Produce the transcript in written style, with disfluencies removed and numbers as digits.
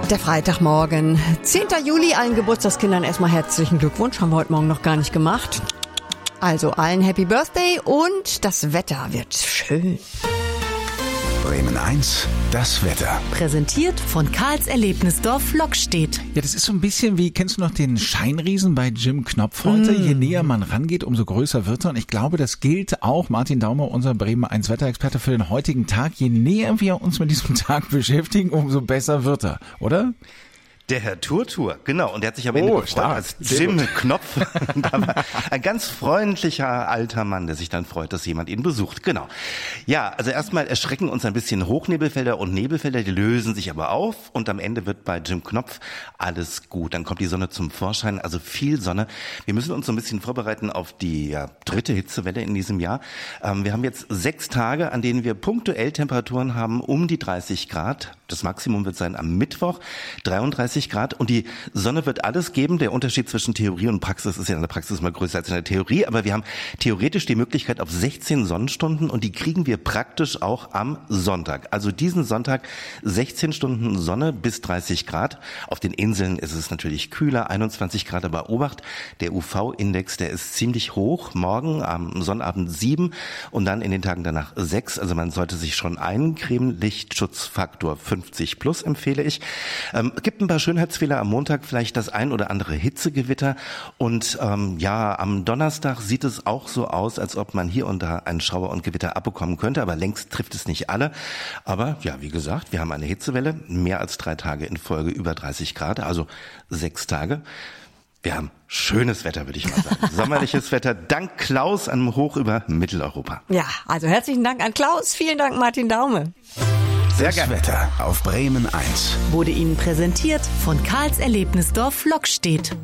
Der Freitagmorgen, 10. Juli, allen Geburtstagskindern erstmal herzlichen Glückwunsch, haben wir heute Morgen noch gar nicht gemacht. Also allen Happy Birthday und das Wetter wird schön. Bremen 1, das Wetter. Präsentiert von Karls Erlebnisdorf Lockstedt. Ja, das ist so ein bisschen wie, kennst du noch den Scheinriesen bei Jim Knopf heute? Je näher man rangeht, umso größer wird er. Und ich glaube, das gilt auch, Martin Daumer, unser Bremen 1 Wetterexperte für den heutigen Tag. Je näher wir uns mit diesem Tag beschäftigen, umso besser wird er, oder? Der Herr Turtur, genau. Und der hat sich am Ende gefreut, als Jim Knopf. Ein ganz freundlicher alter Mann, der sich dann freut, dass jemand ihn besucht. Genau. Ja, also erstmal erschrecken uns ein bisschen Hochnebelfelder und Nebelfelder, die lösen sich aber auf. Und am Ende wird bei Jim Knopf alles gut. Dann kommt die Sonne zum Vorschein, also viel Sonne. Wir müssen uns so ein bisschen vorbereiten auf die dritte Hitzewelle in diesem Jahr. Wir haben jetzt 6 Tage, an denen wir punktuell Temperaturen haben um die 30 Grad. Das Maximum wird sein am Mittwoch, 33 Grad. Und die Sonne wird alles geben. Der Unterschied zwischen Theorie und Praxis ist ja in der Praxis mal größer als in der Theorie. Aber wir haben theoretisch die Möglichkeit auf 16 Sonnenstunden und die kriegen wir praktisch auch am Sonntag. Also diesen Sonntag 16 Stunden Sonne bis 30 Grad. Auf den Inseln ist es natürlich kühler, 21 Grad. Aber Obacht, der UV-Index, der ist ziemlich hoch. Morgen am Sonnabend 7 und dann in den Tagen danach 6. Also man sollte sich schon eincremen. Lichtschutzfaktor 50 plus empfehle ich. Gibt ein paar Schönheitsfehler am Montag, vielleicht das ein oder andere Hitzegewitter. Und am Donnerstag sieht es auch so aus, als ob man hier und da einen Schauer und Gewitter abbekommen könnte. Aber längst trifft es nicht alle. Aber ja, wie gesagt, wir haben eine Hitzewelle, mehr als 3 Tage in Folge über 30 Grad, also 6 Tage. Wir haben schönes Wetter, würde ich mal sagen. Sommerliches Wetter, dank Klaus am Hoch über Mitteleuropa. Ja, also herzlichen Dank an Klaus, vielen Dank Martin Daume. Sehr gerne. Das Wetter auf Bremen 1 Wurde Ihnen präsentiert von Karls Erlebnisdorf Lockstedt.